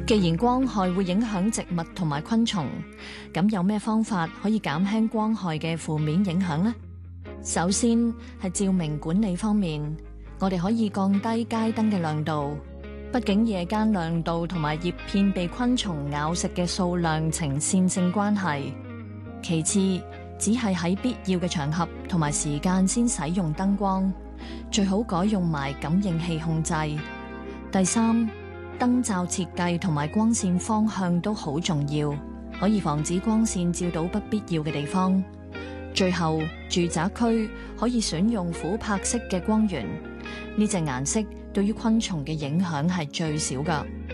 既然光害會影響植物同埋昆蟲，咁有咩方法可以減輕光害嘅負面影響呢？首先係照明管理方面，我哋可以降低街燈嘅亮度，畢竟夜間亮度同埋葉片被昆蟲咬食嘅數量呈線性關係。其次，只係喺必要嘅場合同埋時間先使用燈光，最好改用埋感應器控制。第三，燈罩設計同埋光線方向都好重要，可以防止光線照到不必要嘅地方。最後，住宅區可以選用琥珀色嘅光源，呢隻顏色對於昆蟲嘅影響係最少㗎。